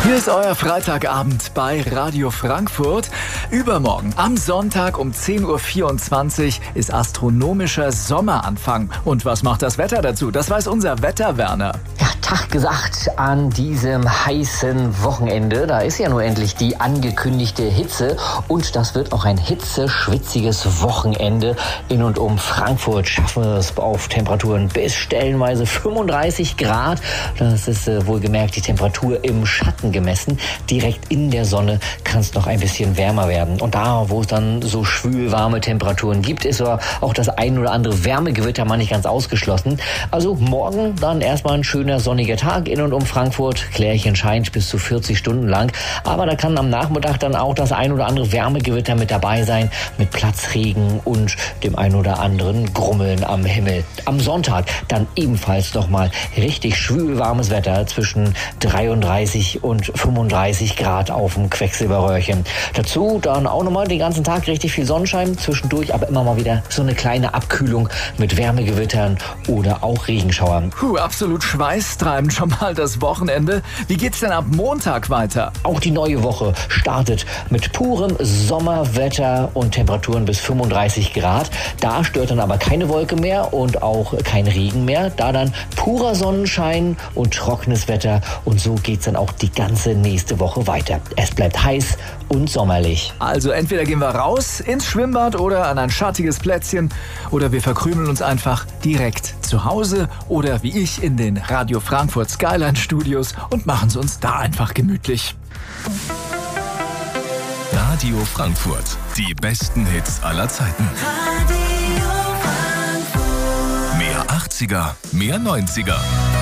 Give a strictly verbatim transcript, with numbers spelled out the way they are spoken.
Hier ist euer Freitagabend bei Radio Frankfurt. Übermorgen am Sonntag um zehn Uhr vierundzwanzig ist astronomischer Sommeranfang. Und was macht das Wetter dazu? Das weiß unser Wetterwerner. Ja, Tag gesagt an diesem heißen Wochenende. Da ist ja nur endlich die angekündigte Hitze. Und das wird auch ein hitzeschwitziges Wochenende. In und um Frankfurt schaffen wir es auf Temperaturen bis stellenweise fünfunddreißig Grad. Das ist äh, wohlgemerkt die Temperatur im Schatten gemessen. Direkt in der Sonne kann es noch ein bisschen wärmer werden. Und da, wo es dann so schwül warme Temperaturen gibt, ist aber auch das ein oder andere Wärmegewitter mal nicht ganz ausgeschlossen. Also morgen dann erstmal ein schöner sonniger Tag in und um Frankfurt. Klärchen scheint bis zu vierzig Stunden lang. Aber da kann am Nachmittag dann auch das ein oder andere Wärmegewitter mit dabei sein, mit Platzregen und dem ein oder anderen Grummeln am Himmel. Am Sonntag dann ebenfalls nochmal richtig schwül warmes Wetter zwischen dreiunddreißig und fünfunddreißig Grad auf dem Quecksilberröhrchen. Dazu dann auch nochmal den ganzen Tag richtig viel Sonnenschein, zwischendurch aber immer mal wieder so eine kleine Abkühlung mit Wärmegewittern oder auch Regenschauern. Puh, absolut schweißtreibend schon mal das Wochenende. Wie geht's denn ab Montag weiter? Auch die neue Woche startet mit purem Sommerwetter und Temperaturen bis fünfunddreißig Grad. Da stört dann aber keine Wolke mehr und auch kein Regen mehr. Da dann purer Sonnenschein und trockenes Wetter. Und so geht's dann auch die ganze nächste Woche weiter. Es bleibt heiß und sommerlich. Also entweder gehen wir raus ins Schwimmbad oder an ein schattiges Plätzchen oder wir verkrümeln uns einfach direkt zu Hause oder wie ich in den Radio Frankfurt Skyline Studios und machen es uns da einfach gemütlich. Radio Frankfurt, die besten Hits aller Zeiten. Radio Frankfurt. Mehr achtziger, mehr neunziger.